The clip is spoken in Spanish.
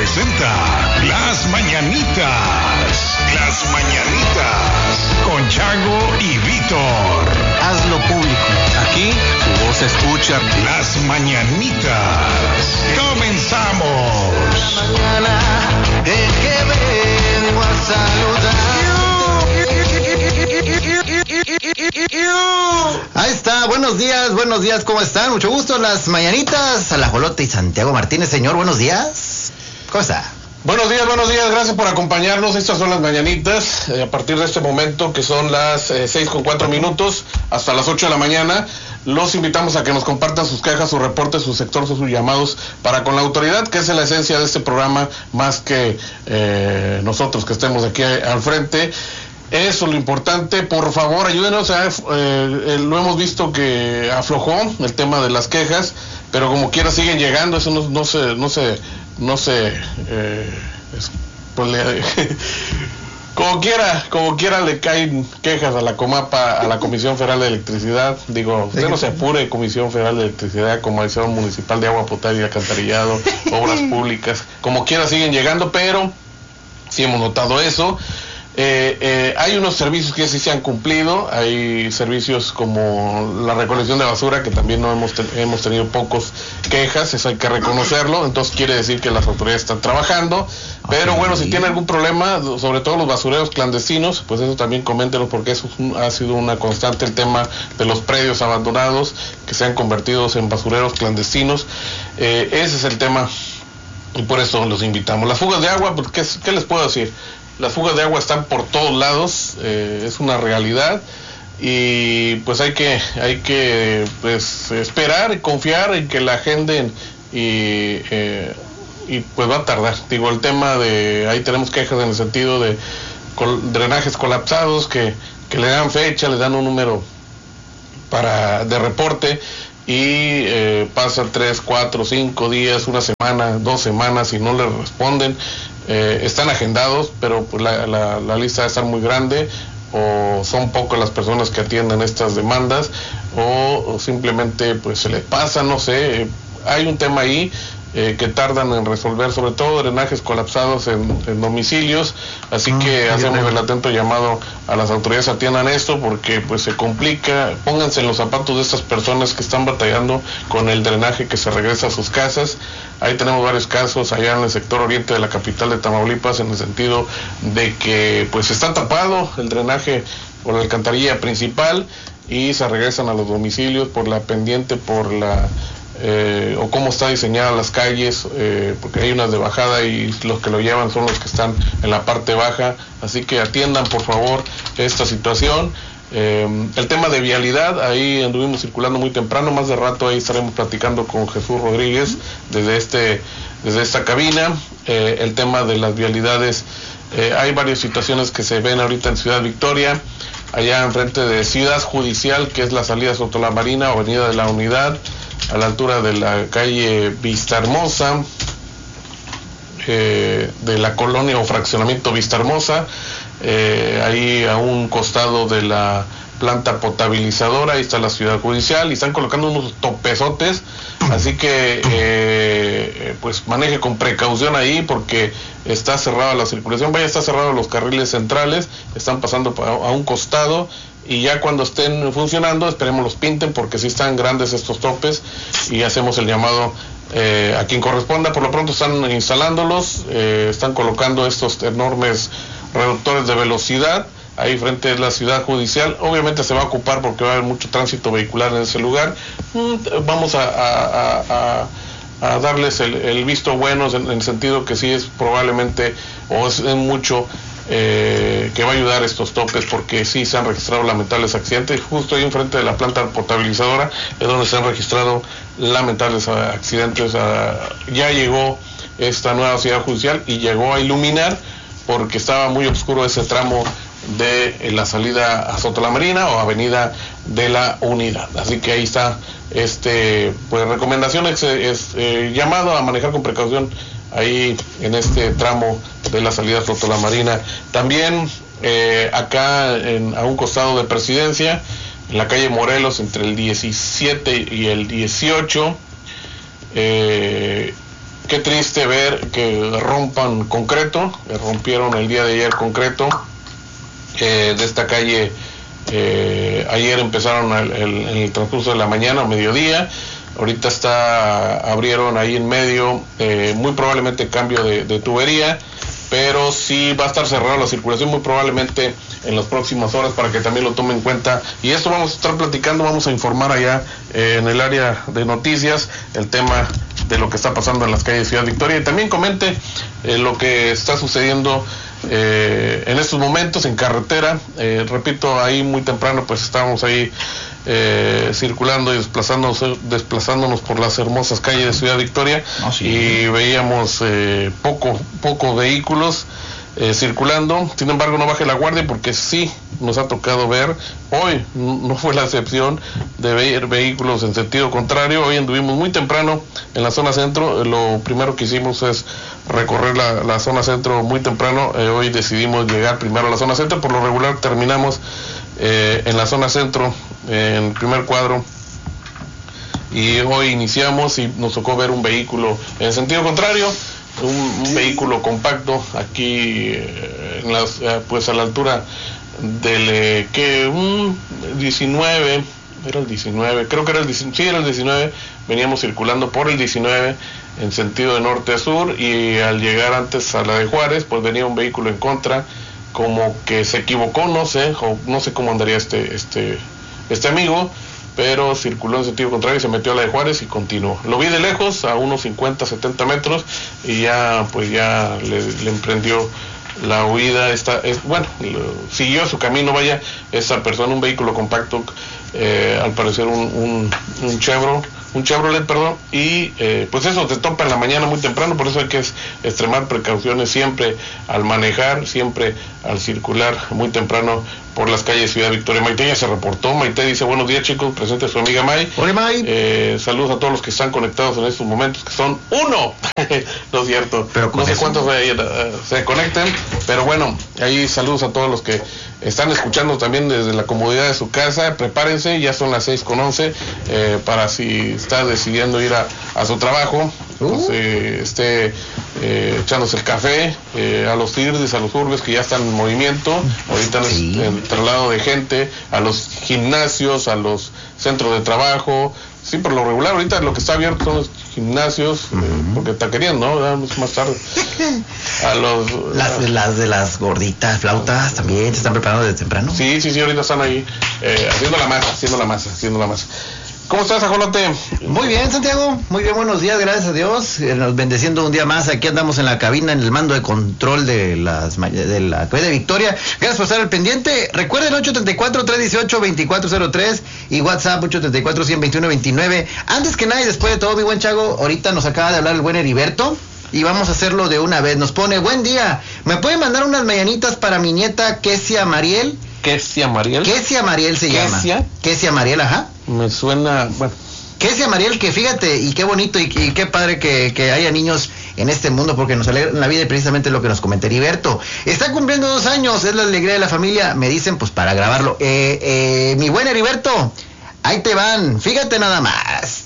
presenta Las Mañanitas. Las Mañanitas con Chago y Víctor. Hazlo público. Aquí tu voz se escucha. Las Mañanitas. Comenzamos. La mañana en que vengo a saludar. Ahí está, buenos días, ¿cómo están? Mucho gusto, Las Mañanitas, Alajolote y Santiago Martínez. Señor, buenos días. ¿Cómo está? Buenos días, gracias por acompañarnos. Estas son Las Mañanitas, a partir de este momento que son las 6:04 hasta las 8 de la mañana. Los invitamos a que nos compartan sus quejas, sus reportes, sus sectores, sus llamados para con la autoridad, que es la esencia de este programa, más que nosotros que estemos aquí al frente. Eso es lo importante. Por favor, ayúdenos. Lo hemos visto que aflojó el tema de las quejas, pero como quiera siguen llegando. Eso como quiera le caen quejas a la Comapa, a la Comisión Federal de Electricidad. Digo, usted no se apure, Comisión Federal de Electricidad, Comisión Municipal de Agua Potable y Alcantarillado, Obras Públicas, como quiera siguen llegando, pero sí hemos notado eso. Hay unos servicios que sí se han cumplido. Hay servicios como la recolección de basura, que también no hemos tenido pocos quejas, eso hay que reconocerlo. Entonces quiere decir que las autoridades están trabajando. Pero bueno, si tiene algún problema, sobre todo los basureros clandestinos, pues eso también coméntenos, porque eso ha sido una constante, el tema de los predios abandonados que se han convertido en basureros clandestinos. Ese es el tema y por eso los invitamos. Las fugas de agua, pues, ¿qué les puedo decir? Las fugas de agua están por todos lados, es una realidad, y pues hay que pues esperar y confiar en que la agenden, y pues va a tardar. Digo, el tema de, ahí tenemos quejas en el sentido de drenajes colapsados que le dan fecha, le dan un número de reporte, y pasan 3, 4, 5 días, una semana, 2 semanas y no le responden. Están agendados, pero pues la lista va a estar muy grande, o son pocas las personas que atienden estas demandas, o simplemente pues se les pasa, no sé. Hay un tema ahí que tardan en resolver, sobre todo drenajes colapsados en domicilios, así que hacemos el atento llamado a las autoridades, atiendan esto, porque pues se complica. Pónganse en los zapatos de estas personas que están batallando con el drenaje que se regresa a sus casas. Ahí tenemos varios casos allá en el sector oriente de la capital de Tamaulipas, en el sentido de que pues está tapado el drenaje por la alcantarilla principal y se regresan a los domicilios por la pendiente, por la o cómo está diseñada las calles, porque hay unas de bajada y los que lo llevan son los que están en la parte baja, así que atiendan por favor esta situación. El tema de vialidad, ahí anduvimos circulando muy temprano, más de rato ahí estaremos platicando con Jesús Rodríguez desde esta cabina. El tema de las vialidades, hay varias situaciones que se ven ahorita en Ciudad Victoria, allá enfrente de Ciudad Judicial, que es la salida Soto La Marina, Avenida de la Unidad, a la altura de la calle Vista Hermosa, de la colonia o fraccionamiento Vista Hermosa, ahí a un costado de la planta potabilizadora, ahí está la Ciudad Judicial, y están colocando unos topezotes, así que pues maneje con precaución ahí, porque está cerrada la circulación. Está cerrado los carriles centrales, están pasando a un costado, y ya cuando estén funcionando esperemos los pinten, porque sí están grandes estos topes, y hacemos el llamado a quien corresponda. Por lo pronto están instalándolos, están colocando estos enormes reductores de velocidad ahí frente a la Ciudad Judicial. Obviamente se va a ocupar porque va a haber mucho tránsito vehicular en ese lugar. Vamos a darles el visto bueno, en el sentido que sí es probablemente, o es mucho, que va a ayudar estos topes, porque sí se han registrado lamentables accidentes. Justo ahí enfrente de la planta potabilizadora es donde se han registrado lamentables accidentes. Ya llegó esta nueva Ciudad Judicial y llegó a iluminar, porque estaba muy oscuro ese tramo de la salida a Soto La Marina o Avenida de la Unidad. Así que ahí está, pues recomendaciones, llamado a manejar con precaución ahí en este tramo de la salida a Soto La Marina. También acá a un costado de Presidencia, en la calle Morelos, entre el 17 y el 18, ¿qué qué triste ver que rompan concreto, rompieron el día de ayer concreto de esta calle. Ayer empezaron en el transcurso de la mañana o mediodía. Ahorita abrieron ahí en medio, muy probablemente cambio de tubería, pero sí va a estar cerrada la circulación muy probablemente en las próximas horas para que también lo tomen en cuenta. Y esto vamos a estar platicando, vamos a informar allá en el área de noticias el tema de lo que está pasando en las calles de Ciudad Victoria, y también comente lo que está sucediendo en estos momentos en carretera. Repito, ahí muy temprano pues estábamos ahí circulando y desplazándonos por las hermosas calles de Ciudad Victoria, y veíamos pocos vehículos circulando. Sin embargo, no baje la guardia, porque sí nos ha tocado ver, hoy no fue la excepción, de ver vehículos en sentido contrario. Hoy anduvimos muy temprano en la zona centro. Lo primero que hicimos es recorrer la zona centro muy temprano. Hoy decidimos llegar primero a la zona centro. Por lo regular terminamos en la zona centro, en el primer cuadro, y hoy iniciamos y nos tocó ver un vehículo en sentido contrario, un vehículo compacto aquí pues a la altura del 19, era el 19, creo que era el 19, sí, era el 19. Veníamos circulando por el 19 en sentido de norte a sur, y al llegar antes a la de Juárez pues venía un vehículo en contra, como que se equivocó, no sé cómo andaría este amigo, pero circuló en sentido contrario y se metió a la de Juárez y continuó. Lo vi de lejos, a unos 50, 70 metros, y ya le emprendió la huida. Siguió su camino, vaya, esa persona, un vehículo compacto, al parecer un Chevrolet, perdón, y pues eso te topa en la mañana muy temprano. Por eso hay que extremar precauciones siempre al manejar, siempre al circular muy temprano por las calles de Ciudad Victoria. Maite ya se reportó. Maite dice: buenos días, chicos, presente a su amiga May. Hola, May. Saludos a todos los que están conectados en estos momentos, que son uno. No es cierto, pero no sé cuántos se conecten, pero bueno, ahí saludos a todos los que están escuchando también desde la comodidad de su casa. Prepárense, ya son las 6:11, para si está decidiendo ir a su trabajo, pues, esté echándose el café, a los TIRDES, a los urbes que ya están en movimiento, ahorita en el traslado de gente, a los gimnasios, a los centros de trabajo. Sí, por lo regular ahorita lo que está abierto son los gimnasios, porque taquerían, ¿no? Más tarde. A las de las gorditas, flautas, también se están preparando desde temprano. Sí, ahorita están ahí haciendo la masa. ¿Cómo estás, Ajolote? Muy bien, Santiago, muy bien, buenos días, gracias a Dios, nos bendeciendo un día más. Aquí andamos en la cabina, en el mando de control de la calle de Victoria. Gracias por estar al pendiente. Recuerden 834-318-2403 y WhatsApp 834-121-29. Antes que nada y después de todo, mi buen Chago, ahorita nos acaba de hablar el buen Heriberto y vamos a hacerlo de una vez. Nos pone: buen día, ¿me pueden mandar unas mañanitas para mi nieta Kesia Mariel? Kesia Mariel se llama. Kesia Mariel, ajá. Me suena, bueno. Kesia Mariel, que fíjate, y qué bonito y qué padre que haya niños en este mundo, porque nos alegran la vida, y precisamente lo que nos comenta Heriberto. Está cumpliendo 2 años, es la alegría de la familia, me dicen, pues para grabarlo. Mi buen Heriberto, ahí te van, fíjate nada más.